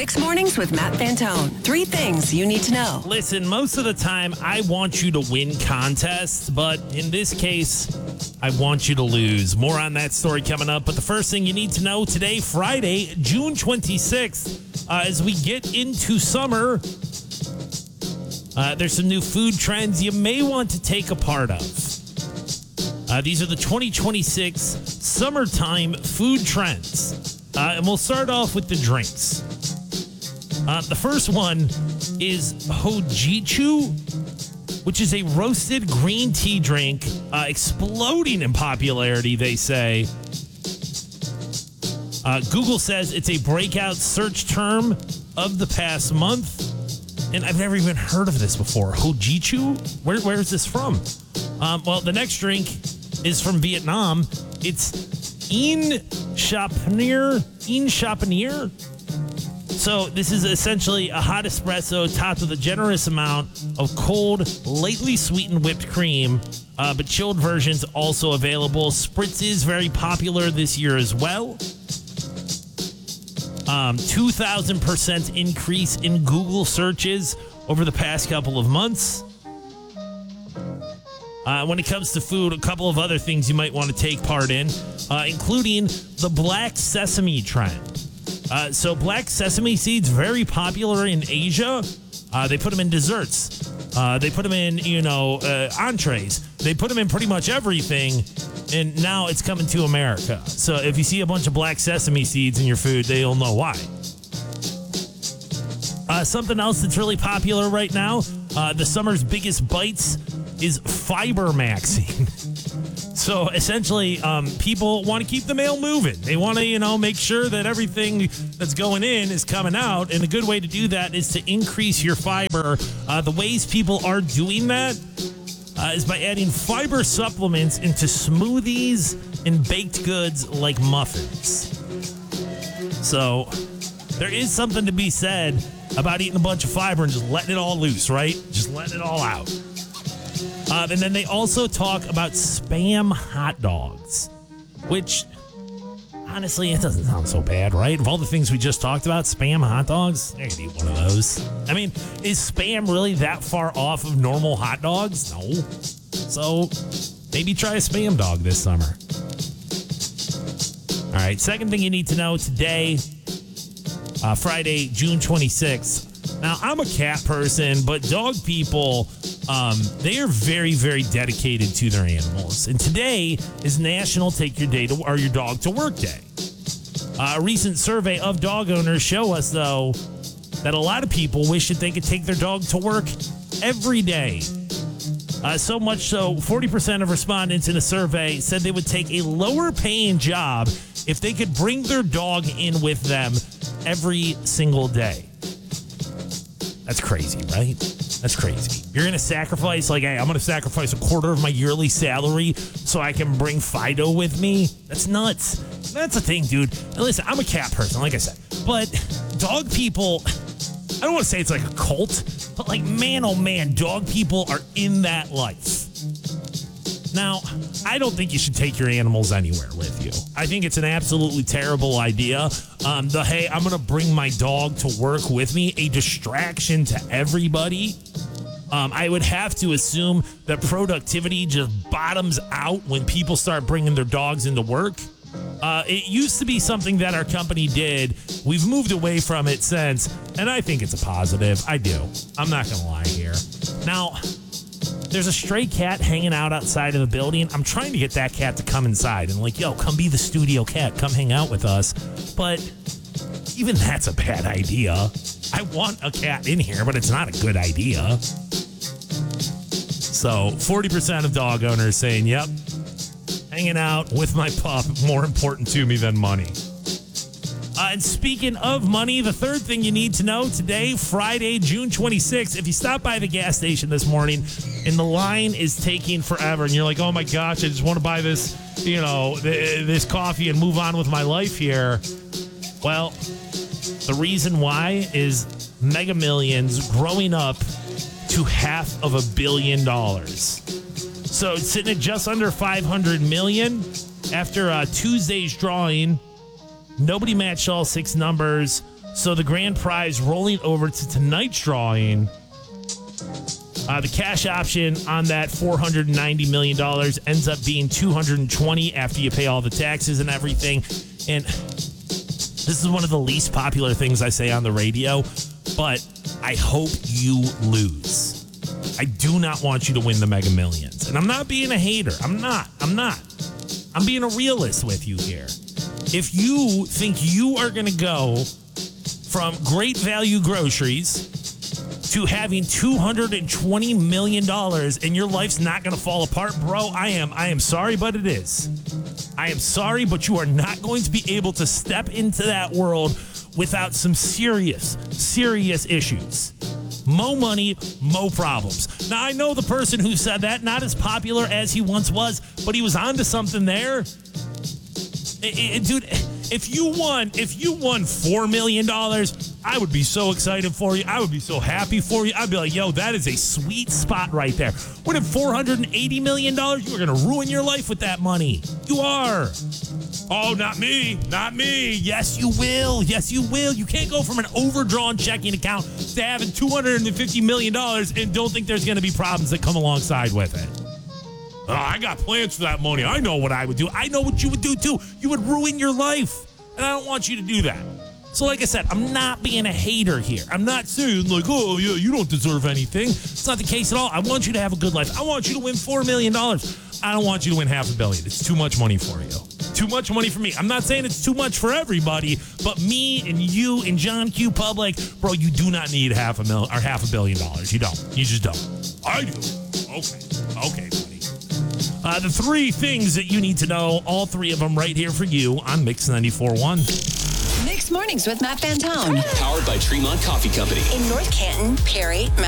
Mixed Mornings with Matt Fantone. 3 things you need to know. Listen, most of the time, I want you to win contests, but in this case, I want you to lose. More on that story coming up. But the first thing you need to know today, Friday, June 26th, as we get into summer, there's some new food trends you may want to take a part of. These are the 2026 summertime food trends. And we'll start off with the drinks. The first one is Hojichu, which is a roasted green tea drink, exploding in popularity, they say. Google says it's a breakout search term of the past month. And I've never even heard of this before. Hojichu? Where is this from? Well, the next drink is from Vietnam. It's In Chapanier. So this is essentially a hot espresso topped with a generous amount of cold, lightly sweetened whipped cream, but chilled versions also available. Spritz is very popular this year as well. 2,000% increase in Google searches over the past couple of months. When it comes to food, a couple of other things you might want to take part in, including the black sesame trend. So black sesame seeds, very popular in Asia. They put them in desserts. They put them in, entrees. They put them in pretty much everything. And now it's coming to America. So if you see a bunch of black sesame seeds in your food, they'll know why. Something else that's really popular right now, the summer's biggest bites is fiber maxing. So essentially, people want to keep the mail moving. They want to, make sure that everything that's going in is coming out. And a good way to do that is to increase your fiber. The ways people are doing that is by adding fiber supplements into smoothies and baked goods like muffins. So there is something to be said about eating a bunch of fiber and just letting it all loose, right? Just letting it all out. And then they also talk about Spam hot dogs, which, honestly, it doesn't sound so bad, right? Of all the things we just talked about, Spam hot dogs, I could eat one of those. I mean, is Spam really that far off of normal hot dogs? No. So maybe try a Spam dog this summer. All right, second thing you need to know today, Friday, June 26th. Now, I'm a cat person, but dog people, they are very, very dedicated to their animals. And today is National Take Your Dog to Work Day. A recent survey of dog owners show us, though, that a lot of people wish that they could take their dog to work every day. So much so, 40% of respondents in a survey said they would take a lower paying job if they could bring their dog in with them every single day. That's crazy, right? That's crazy. You're going to sacrifice, hey, I'm going to sacrifice a quarter of my yearly salary so I can bring Fido with me? That's nuts. That's the thing, dude. And listen, I'm a cat person, like I said. But dog people, I don't want to say it's like a cult, but man, oh man, dog people are in that life. Now, I don't think you should take your animals anywhere with you. I think it's an absolutely terrible idea. Hey, I'm going to bring my dog to work with me, a distraction to everybody. I would have to assume that productivity just bottoms out when people start bringing their dogs into work. It used to be something that our company did. We've moved away from it since, and I think it's a positive. I do. I'm not going to lie here. Now, there's a stray cat hanging out outside of the building. I'm trying to get that cat to come inside and come be the studio cat. Come hang out with us. But even that's a bad idea. I want a cat in here, but it's not a good idea. So 40% of dog owners saying, yep, hanging out with my pup, more important to me than money. And speaking of money, the third thing you need to know today, Friday, June 26th, if you stop by the gas station this morning and the line is taking forever and you're like, oh my gosh, I just want to buy this, this coffee and move on with my life here. Well, the reason why is Mega Millions growing up to $500 million. So it's sitting at just under $500 million after Tuesday's drawing. Nobody matched all 6 numbers. So the grand prize rolling over to tonight's drawing. The cash option on that $490 million ends up being $220 after you pay all the taxes and everything. And this is one of the least popular things I say on the radio, but I hope you lose. I do not want you to win the Mega Millions. And I'm not being a hater. I'm not. I'm being a realist with you here. If you think you are going to go from great value groceries to having $220 million and your life's not going to fall apart, bro, I am sorry, but it is. I am sorry, but you are not going to be able to step into that world without some serious issues. Mo money, mo problems. Now, I know the person who said that, not as popular as he once was, but he was onto something there. Dude, if you won $4 million, I would be so excited for you. I would be so happy for you. I'd be like, yo, that is a sweet spot right there. Winning $480 million, you are going to ruin your life with that money. You are. Oh, not me. Not me. Yes, you will. Yes, you will. You can't go from an overdrawn checking account to having $250 million and don't think there's going to be problems that come alongside with it. Oh, I got plans for that money. I know what I would do. I know what you would do, too. You would ruin your life. And I don't want you to do that. So like I said, I'm not being a hater here. I'm not saying like, oh, yeah, you don't deserve anything. It's not the case at all. I want you to have a good life. I want you to win $4 million. I don't want you to win $500 million. It's too much money for you. Too much money for me. I'm not saying it's too much for everybody, but me and you and John Q. Public, bro, you do not need $500 million. You don't. You just don't. I do. Okay, buddy. The three things that you need to know, all three of them right here for you on Mix 94.1. Mixed Mornings with Matt Fantone. Powered by Tremont Coffee Company. In North Canton, Perry,